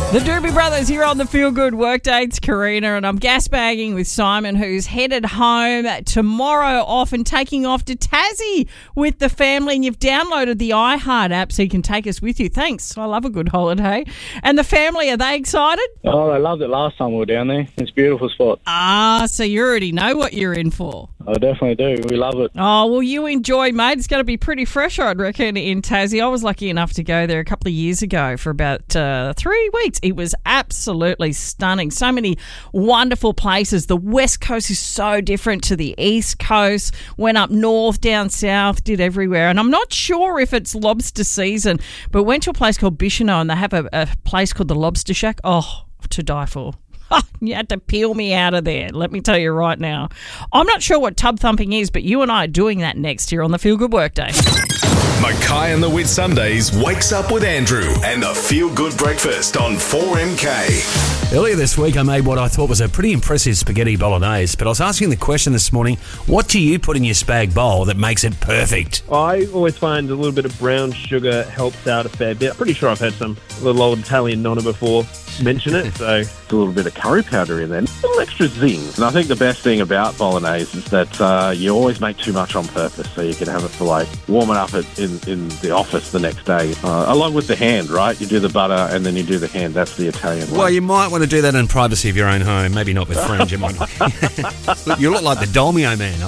The Doobie Brothers here on the Feel Good Workday. It's Karina and I'm gas bagging with Simon, who's headed home tomorrow off and taking off to Tassie with the family. And you've downloaded the iHeart app so you can take us with you. Thanks. I love a good holiday. And the family, are they excited? Oh, they loved it last time we were down there. It's a beautiful spot. So you already know what you're in for. I definitely do. We love it. Oh, well, you enjoy, mate. It's going to be pretty fresh, I'd reckon, in Tassie. I was lucky enough to go there a couple of years ago for about 3 weeks. It was absolutely stunning. So many wonderful places. The West Coast is so different to the East Coast. Went up north, down south, did everywhere. And I'm not sure if it's lobster season, but went to a place called Bicheno and they have a place called the Lobster Shack. Oh, to die for. You had to peel me out of there, let me tell you right now. I'm not sure what tub thumping is, but you and I are doing that next year on the Feel Good Workday. Mackay and the Whitsundays wakes up with Andrew and the Feel Good Breakfast on 4MK. Earlier this week, I made what I thought was a pretty impressive spaghetti bolognese, but I was asking the question this morning, what do you put in your spag bowl that makes it perfect? I always find a little bit of brown sugar helps out a fair bit. I'm pretty sure I've had some little old Italian nonna before mention it, so a little bit of curry powder in there, a little extra zing. And I think the best thing about bolognese is that you always make too much on purpose, so you can have it for like warming up in the office the next day, along with the hand, right? You do the butter and then you do the hand. That's the Italian way. Well, you might want to do that in privacy of your own home, maybe not with friends. You might. You look like the Dolmio man,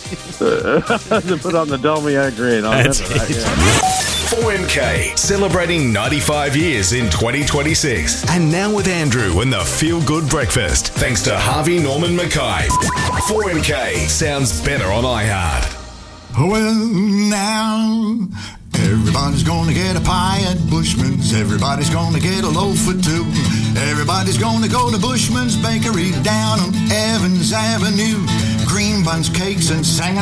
to put on the Dolmio grin. I remember that, yeah. 4MK, celebrating 95 years in 2026. And now with Andrew and the Feel Good Breakfast, thanks to Harvey Norman Mackay. 4MK sounds better on iHeart. Well, now everybody's gonna get a pie at Bushman's. Everybody's gonna get a loaf or two. Everybody's gonna go to Bushman's Bakery down on Evans Avenue. Cream buns, cakes, and singing